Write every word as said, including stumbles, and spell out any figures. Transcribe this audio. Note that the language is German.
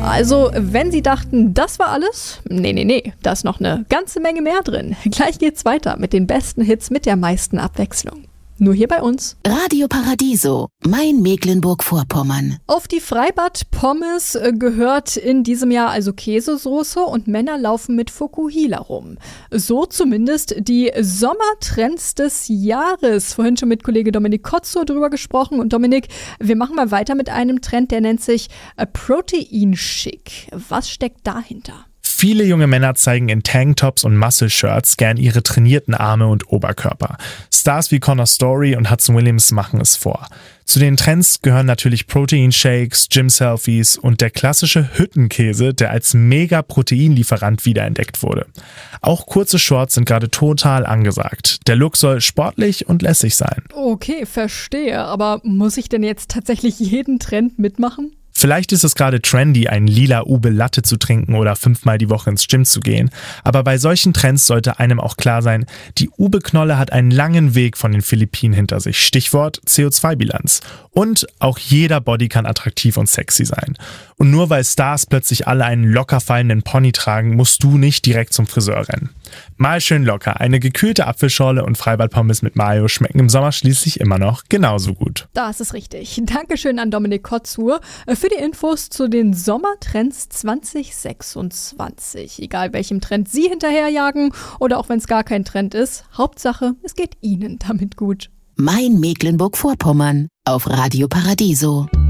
Also, wenn Sie dachten, das war alles? Nee, nee, nee, da ist noch eine ganze Menge mehr drin. Gleich geht's weiter mit den besten Hits mit der meisten Abwechslung. Nur hier bei uns. Radio Paradiso, mein Mecklenburg-Vorpommern. Auf die Freibad-Pommes gehört in diesem Jahr also Käsesoße und Männer laufen mit Fukuhila rum. So zumindest die Sommertrends des Jahres. Vorhin schon mit Kollege Dominik Kotzo drüber gesprochen. Und Dominik, wir machen mal weiter mit einem Trend, der nennt sich Protein Chic. Was steckt dahinter? Viele junge Männer zeigen in Tanktops und Muscle-Shirts gern ihre trainierten Arme und Oberkörper. Stars wie Connor Story und Hudson Williams machen es vor. Zu den Trends gehören natürlich Protein-Shakes, Gym-Selfies und der klassische Hüttenkäse, der als Mega-Proteinlieferant wiederentdeckt wurde. Auch kurze Shorts sind gerade total angesagt. Der Look soll sportlich und lässig sein. Okay, verstehe. Aber muss ich denn jetzt tatsächlich jeden Trend mitmachen? Vielleicht ist es gerade trendy, einen lila Ube Latte zu trinken oder fünfmal die Woche ins Gym zu gehen. Aber bei solchen Trends sollte einem auch klar sein, die Ube-Knolle hat einen langen Weg von den Philippinen hinter sich. Stichwort C O zwei Bilanz. Und auch jeder Body kann attraktiv und sexy sein. Und nur weil Stars plötzlich alle einen locker fallenden Pony tragen, musst du nicht direkt zum Friseur rennen. Mal schön locker. Eine gekühlte Apfelschorle und Freibad-Pommes mit Mayo schmecken im Sommer schließlich immer noch genauso gut. Das ist richtig. Dankeschön an Dominik Kotzur für die Infos zu den Sommertrends zwanzig sechsundzwanzig. Egal welchem Trend Sie hinterherjagen oder auch wenn es gar kein Trend ist, Hauptsache, es geht Ihnen damit gut. Mein Mecklenburg-Vorpommern auf Radio Paradiso.